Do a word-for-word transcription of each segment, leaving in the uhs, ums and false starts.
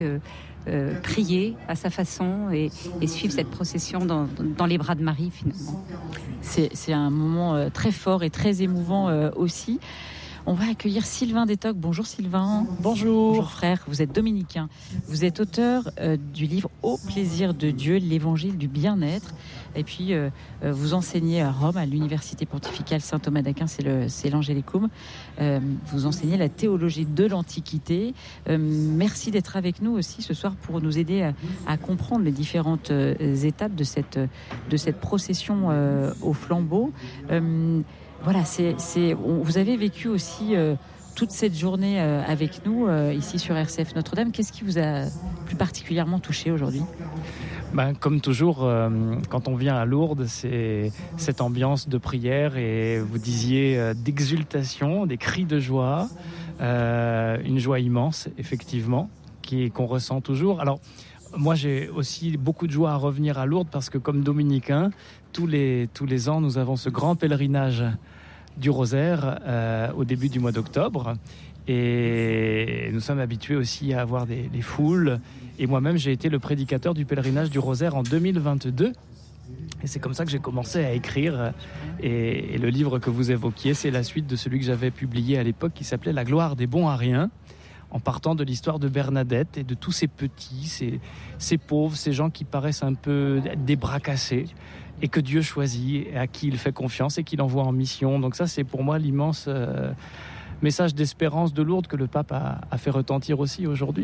Euh, euh, prier à sa façon et, et suivre cette procession dans, dans les bras de Marie finalement. C'est, c'est un moment euh, très fort et très émouvant euh, aussi. On va accueillir Sylvain Détoc. Bonjour Sylvain. Bonjour. Bonjour frère, vous êtes dominicain. Vous êtes auteur euh, du livre Au plaisir de Dieu, l'évangile du bien-être. Et puis euh, vous enseignez à Rome, à l'université pontificale Saint Thomas d'Aquin, c'est, le, c'est l'Angélicum. Euh, vous enseignez la théologie de l'Antiquité. Euh, merci d'être avec nous aussi ce soir pour nous aider à, à comprendre les différentes euh, étapes de cette, de cette procession euh, au flambeau. Euh, Voilà, c'est, c'est, on, vous avez vécu aussi euh, toute cette journée euh, avec nous, euh, ici sur R C F Notre-Dame. Qu'est-ce qui vous a plus particulièrement touché aujourd'hui ? Ben, comme toujours, euh, quand on vient à Lourdes, c'est cette ambiance de prière et vous disiez euh, d'exultation, des cris de joie, euh, une joie immense, effectivement, qui, qu'on ressent toujours. Alors, moi, j'ai aussi beaucoup de joie à revenir à Lourdes parce que, comme dominicain, tous les, tous les ans, nous avons ce grand pèlerinage du rosaire euh, au début du mois d'octobre. Et nous sommes habitués aussi à avoir des, des foules. Et moi-même, j'ai été le prédicateur du pèlerinage du rosaire en deux mille vingt-deux. Et c'est comme ça que j'ai commencé à écrire. Et, et le livre que vous évoquiez, c'est la suite de celui que j'avais publié à l'époque qui s'appelait « La gloire des bons à rien ». En partant de l'histoire de Bernadette et de tous ces petits, ces, ces pauvres, ces gens qui paraissent un peu des bras cassés et que Dieu choisit, et à qui il fait confiance et qu'il envoie en mission. Donc ça, c'est pour moi l'immense euh, message d'espérance de Lourdes que le pape a, a fait retentir aussi aujourd'hui.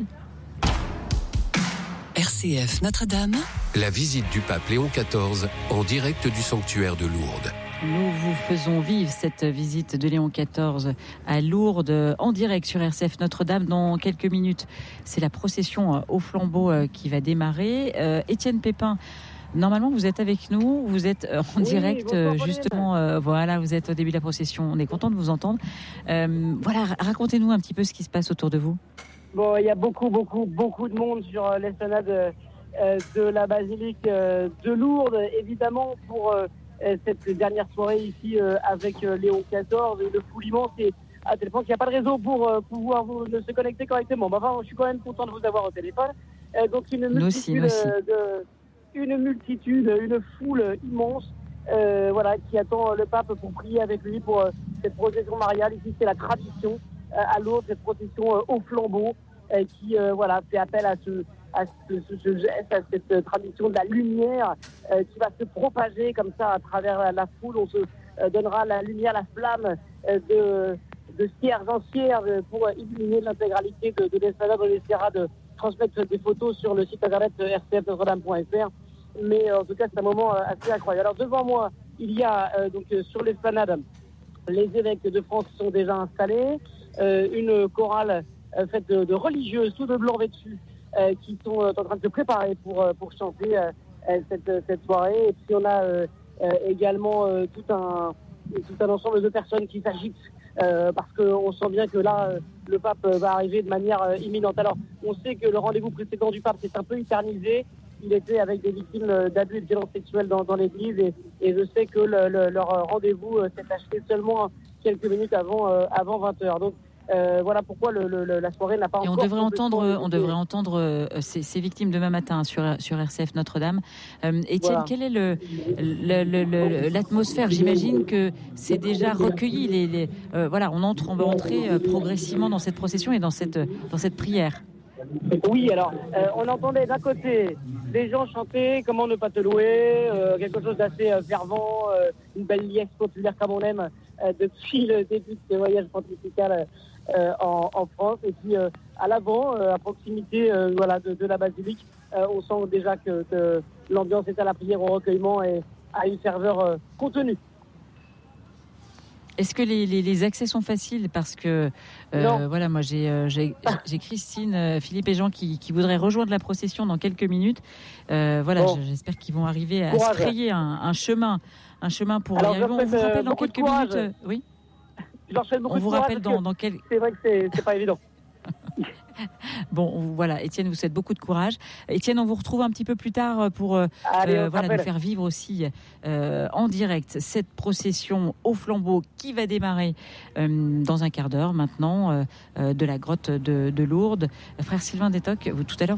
R C F Notre-Dame. La visite du pape Léon quatorze en direct du sanctuaire de Lourdes. Nous vous faisons vivre cette visite de Léon quatorze à Lourdes en direct sur R C F Notre-Dame. Dans quelques minutes, c'est la procession au flambeau qui va démarrer. Euh, Étienne Pépin, normalement vous êtes avec nous, vous êtes en oui, direct justement. Euh, voilà, vous êtes au début de la procession. On est content de vous entendre. Euh, voilà, racontez-nous un petit peu ce qui se passe autour de vous. Bon, il y a beaucoup, beaucoup, beaucoup de monde sur l'esplanade euh, de la basilique euh, de Lourdes, évidemment pour euh, cette dernière soirée ici euh, avec euh, Léon quatorze, le foulement, c'est à tel point qu'il n'y a pas de réseau pour euh, pouvoir vous, se connecter correctement. Enfin, je suis quand même content de vous avoir au téléphone. Euh, donc une multitude, aussi, aussi. De, une multitude, une foule immense, euh, voilà, qui attend le pape pour prier avec lui pour euh, cette procession mariale. Ici, c'est la tradition euh, à Lourdes, cette procession euh, au flambeau, euh, qui euh, voilà fait appel à ce à ce, ce, ce geste, à cette tradition de la lumière euh, qui va se propager comme ça à travers la foule. On se euh, donnera la lumière, la flamme euh, de, de cierge en cierge pour illuminer l'intégralité de, de l'esplanade. On essaiera de transmettre des photos sur le site internet r c f notre dame point f r. Mais euh, en tout cas, c'est un moment euh, assez incroyable. Alors devant moi, il y a euh, donc euh, sur l'esplanade les évêques de France qui sont déjà installés, euh, une chorale euh, faite de, de religieuses, tout de blanc vêtues, Euh, qui sont euh, en train de se préparer pour, euh, pour chanter euh, cette, cette soirée. Et puis on a euh, euh, également euh, tout, un, tout un ensemble de personnes qui s'agitent euh, parce qu'on sent bien que là, euh, le pape va arriver de manière euh, imminente. Alors, on sait que le rendez-vous précédent du pape s'est un peu éternisé. Il était avec des victimes d'abus et de violences sexuelles dans, dans l'église et, et je sais que le, le, leur rendez-vous euh, s'est achevé seulement quelques minutes avant, euh, avant vingt heures. Donc, Euh, voilà pourquoi le, le, la soirée n'a pas et encore... on devrait entendre, on devrait entendre euh, ces, ces victimes demain matin sur, sur R C F Notre-Dame. Euh, Étienne, voilà. Quelle est le, le, le, le, l'atmosphère ? J'imagine que c'est déjà recueilli. Les, les, euh, voilà, on, entre, on va entrer euh, progressivement dans cette procession et dans cette, dans cette prière. Oui, alors, euh, on entendait d'un côté des gens chanter « Comment ne pas te louer euh, », quelque chose d'assez euh, fervent, euh, une belle liesse populaire comme on aime euh, depuis le début de ce voyage pontifical euh, en, en France. Et puis, euh, à l'avant, euh, à proximité euh, voilà, de, de la basilique, euh, on sent déjà que, que l'ambiance est à la prière, au recueillement et à une ferveur euh, contenue. Est-ce que les, les, les accès sont faciles ? Parce que euh, voilà, moi j'ai, euh, j'ai, j'ai Christine, euh, Philippe et Jean qui, qui voudraient rejoindre la procession dans quelques minutes. Euh, voilà, bon. J'espère qu'ils vont arriver à courage. se frayer un, un chemin, un chemin pour Alors, y arriver. On vous rappelle dans quelques minutes. Euh, oui. Je leur souhaite beaucoup On vous de rappelle dans, dans quel... C'est vrai que c'est, c'est pas évident. Bon, voilà, Étienne, vous souhaite beaucoup de courage. Étienne, on vous retrouve un petit peu plus tard pour euh, Allez, euh, on voilà, s'appelle. nous faire vivre aussi euh, en direct cette procession au flambeau qui va démarrer euh, dans un quart d'heure maintenant euh, euh, de la grotte de, de Lourdes. Frère Sylvain Détoc, vous tout à l'heure